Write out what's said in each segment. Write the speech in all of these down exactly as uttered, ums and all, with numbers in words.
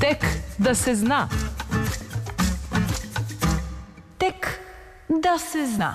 Tek da se zna. Tek da se zna.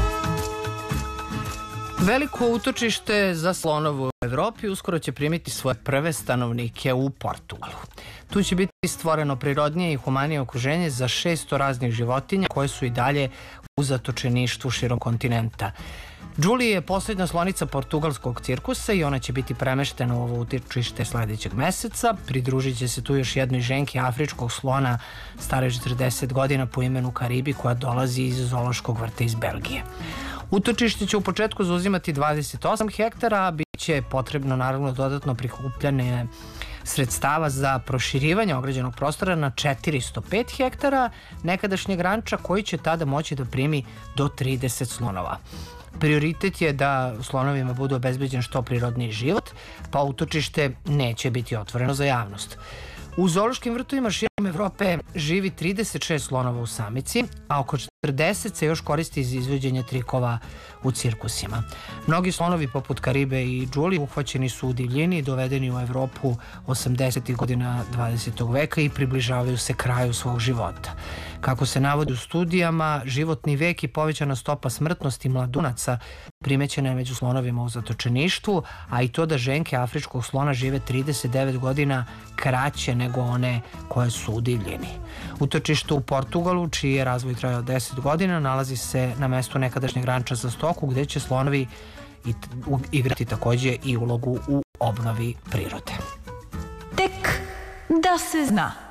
Veliko utočište za slonovu u Evropi uskoro će primiti svoje prve stanovnike u Portugalu. Tu će biti stvoreno prirodnije i humanije okruženje za šesto raznih životinja koje su i dalje u zatočeništvu širom kontinenta. Julie je posljednja slonica portugalskog cirkusa i ona će biti premeštena u ovo utočište sledećeg meseca. Pridružit će se tu još jednoj ženki afričkog slona stare četrdeset godina po imenu Karibi koja dolazi iz zoološkog vrta iz Belgije. Utočište će u početku zauzimati dvadeset osam hektara, a bit će potrebno naravno dodatno prikupljanje sredstava za proširivanje ograđenog prostora na četiristo pet hektara nekadašnjeg ranča koji će tada moći da primi do trideset slonova. Prioritet je da slonovima bude obezbeđen što prirodniji život, pa utočište neće biti otvoreno za javnost. U zoološkim vrtovima širom Evrope živi trideset šest slonova u samici, a oko četrdeset se još koristi za izvođenje trikova u cirkusima. Mnogi slonovi poput Karibe i Julie uhvaćeni su u divljini i dovedeni u Evropu osamdesetih godina dvadesetog veka i približavaju se kraju svog života. Kako se navodi u studijama, životni vek i povećana stopa smrtnosti mladunaca primećena je među slonovima u zatočeništvu, a i to da ženke afričkog slona žive trideset devet godina kraće nego one koje su u divljini. Utočište u Portugalu, čiji je razvoj trajao deset godina, nalazi se na mestu nekadašnjeg ranča za stoku, gde će slonovi igrati takođe i ulogu u obnovi prirode. Tek da se zna.